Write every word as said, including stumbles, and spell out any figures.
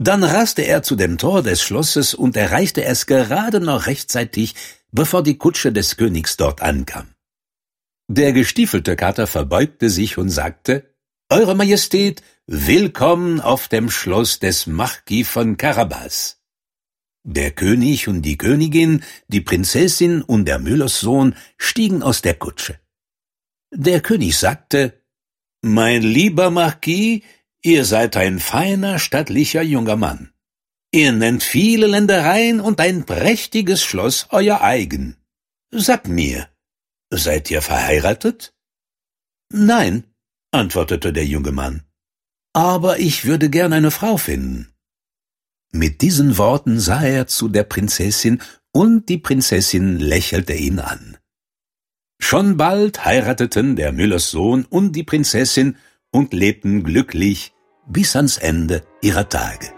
Dann raste er zu dem Tor des Schlosses und erreichte es gerade noch rechtzeitig, bevor die Kutsche des Königs dort ankam. Der gestiefelte Kater verbeugte sich und sagte: »Eure Majestät, willkommen auf dem Schloss des Marquis von Carabas.« Der König und die Königin, die Prinzessin und der Müllerssohn stiegen aus der Kutsche. Der König sagte: »Mein lieber Marquis, ihr seid ein feiner, stattlicher junger Mann. Ihr nennt viele Ländereien und ein prächtiges Schloss euer eigen. Sagt mir, seid ihr verheiratet?« »Nein«, antwortete der junge Mann, »aber ich würde gern eine Frau finden.« Mit diesen Worten sah er zu der Prinzessin, und die Prinzessin lächelte ihn an. Schon bald heirateten der Müllerssohn und die Prinzessin und lebten glücklich bis ans Ende ihrer Tage.